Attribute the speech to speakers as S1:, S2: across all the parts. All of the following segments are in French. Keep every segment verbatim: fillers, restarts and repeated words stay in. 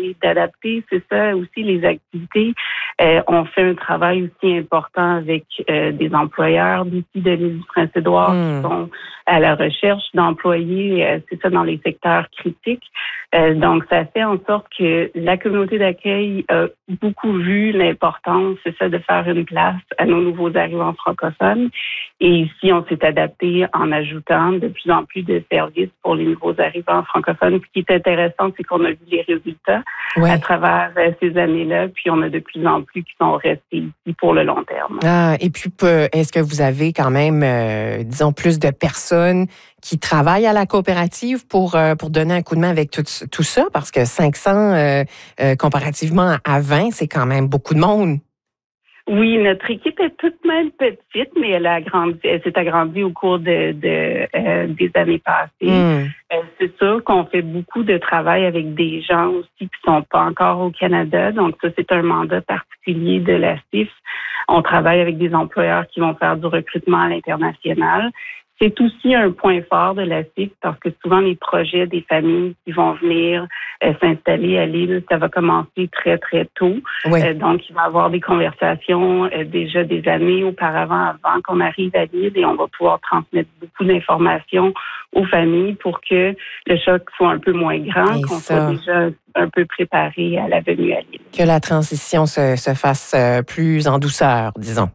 S1: parler d'adapter, c'est ça aussi les activités. Euh, on fait un travail aussi important avec euh, des employeurs d'ici de l'île du Prince-Édouard mmh. qui sont à la recherche d'employés, euh, c'est ça, dans les secteurs critiques. Euh, donc, ça fait en sorte que la communauté d'accueil a beaucoup vu l'importance, c'est ça, de faire une place à nos nouveaux arrivants francophones. Et ici, on s'est adapté en ajoutant de plus en plus de services pour les nouveaux arrivants francophones. Ce qui est intéressant, c'est qu'on a vu les résultats ouais. à travers euh, ces années-là, puis on a de plus en plus qui sont restés ici pour le long terme.
S2: Ah, et puis, est-ce que vous avez quand même, euh, disons, plus de personnes qui travaillent à la coopérative pour, euh, pour donner un coup de main avec tout, tout ça? Parce que cinq cents, euh, euh, comparativement à vingt, c'est quand même beaucoup de monde.
S1: Oui, notre équipe est toute même petite, mais elle a agrandi, elle s'est agrandie au cours de, de euh, des années passées. Mm. Euh, c'est sûr qu'on fait beaucoup de travail avec des gens aussi qui sont pas encore au Canada. Donc ça, c'est un mandat particulier de la C I F. On travaille avec des employeurs qui vont faire du recrutement à l'international. C'est aussi un point fort de la C I F parce que souvent les projets des familles qui vont venir euh, s'installer à l'île, ça va commencer très, très tôt. Oui. Euh, donc, il va y avoir des conversations euh, déjà des années auparavant, avant qu'on arrive à l'île et on va pouvoir transmettre beaucoup d'informations aux familles pour que le choc soit un peu moins grand, et qu'on ça. soit déjà un peu préparé à la venue à l'île.
S2: Que la transition se, se fasse plus en douceur, disons.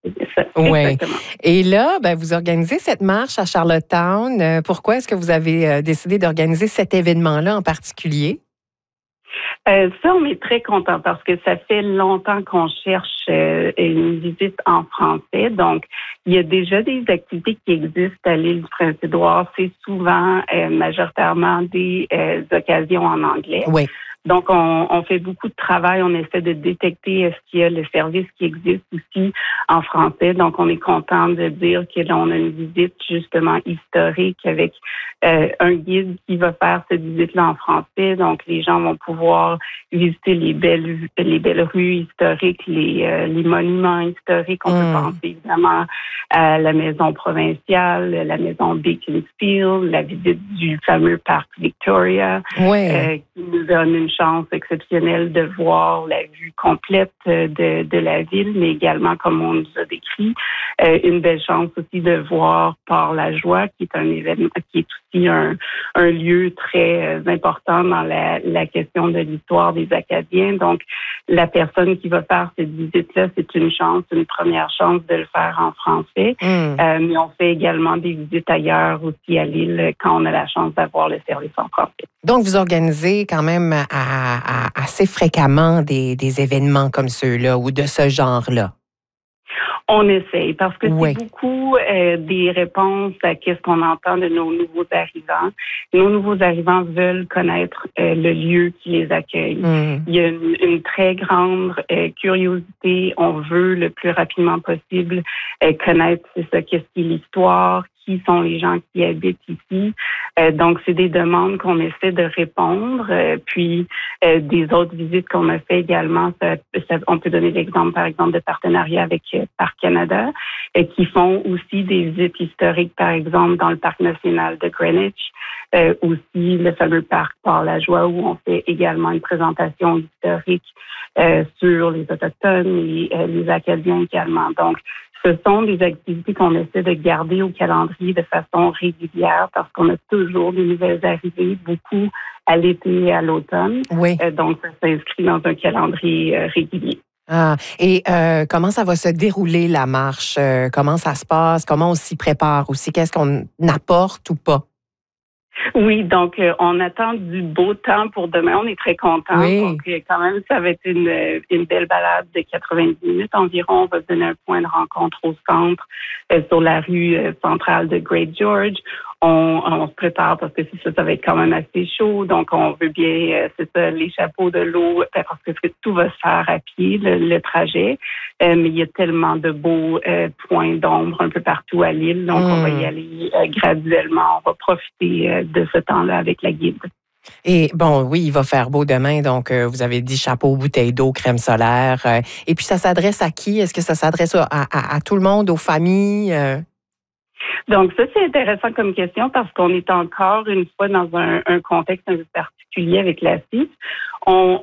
S1: Oui.
S2: Et là, ben, vous organisez cette marche à Charlottetown. Pourquoi est-ce que vous avez décidé d'organiser cet événement-là en particulier?
S1: Euh, ça, on est très contents parce que ça fait longtemps qu'on cherche euh, une visite en français. Donc, il y a déjà des activités qui existent à l'île du Prince-Édouard. C'est souvent, euh, majoritairement, des euh, occasions en anglais.
S2: Oui.
S1: Donc, on, on fait beaucoup de travail. On essaie de détecter est-ce qu'il y a le service qui existe aussi en français. Donc, on est content de dire que là, on a une visite justement historique avec euh, un guide qui va faire cette visite-là en français. Donc, les gens vont pouvoir visiter les belles les belles rues historiques, les, euh, les monuments historiques. On mmh. peut penser évidemment à la maison provinciale, la maison Beaconsfield, la visite du fameux parc Victoria,
S2: oui.
S1: euh, qui nous donne une chance exceptionnelle de voir la vue complète de, de la ville, mais également, comme on nous a décrit, euh, une belle chance aussi de voir Port-la-Joie, qui est un événement, qui est aussi un, un lieu très important dans la, la question de l'histoire des Acadiens. Donc, la personne qui va faire cette visite-là, c'est une chance, une première chance de le faire en français. Mm. Euh, mais on fait également des visites ailleurs aussi à l'île quand on a la chance d'avoir le service en français.
S2: Donc, vous organisez quand même à, à, assez fréquemment des, des événements comme ceux-là ou de ce genre-là?
S1: On essaye parce que
S2: oui.
S1: c'est beaucoup euh, des réponses à qu'est-ce qu'on entend de nos nouveaux arrivants. Nos nouveaux arrivants veulent connaître euh, le lieu qui les accueille. Mm. Il y a une, une très grande euh, curiosité. On veut le plus rapidement possible euh, connaître c'est ça, qu'est-ce qui est l'histoire, qui sont les gens qui habitent ici. Euh, donc, c'est des demandes qu'on essaie de répondre. Euh, puis, euh, des autres visites qu'on a fait également, ça, ça, on peut donner l'exemple, par exemple, de partenariat avec euh, Parc Canada, euh, qui font aussi des visites historiques, par exemple, dans le Parc national de Greenwich, euh, aussi le fameux Parc Port-la-Joie, où on fait également une présentation historique euh, sur les Autochtones et euh, les Acadiens également. Donc, ce sont des activités qu'on essaie de garder au calendrier de façon régulière parce qu'on a toujours des nouvelles arrivées, beaucoup à l'été et à l'automne.
S2: Oui.
S1: Euh, donc, ça s'inscrit dans un calendrier euh, régulier.
S2: Ah, et euh, comment ça va se dérouler, la marche? Euh, comment ça se passe? Comment on s'y prépare aussi? Qu'est-ce qu'on apporte ou pas?
S1: Oui, donc euh, on attend du beau temps pour demain. On est très contents.
S2: Oui.
S1: Donc euh, quand même, ça va être une, une belle balade de quatre-vingt-dix minutes environ. On va se donner un point de rencontre au centre, euh, sur la rue euh, centrale de Great George. On, on se prépare parce que c'est ça, ça va être quand même assez chaud. Donc, on veut bien, euh, c'est ça, les chapeaux de l'eau, parce que tout va se faire à pied, le, le trajet. Euh, mais il y a tellement de beaux euh, points d'ombre un peu partout à l'île. Donc, mmh. on va y aller euh, graduellement. On va profiter euh, de ce temps-là avec la guide.
S2: Et bon, oui, il va faire beau demain. Donc, euh, vous avez dit chapeau, bouteille d'eau, crème solaire. Euh, et puis, ça s'adresse à qui? Est-ce que ça s'adresse à, à, à tout le monde, aux familles? Euh?
S1: Donc, ça, c'est intéressant comme question parce qu'on est encore une fois dans un, un contexte un peu particulier avec la C I F. On,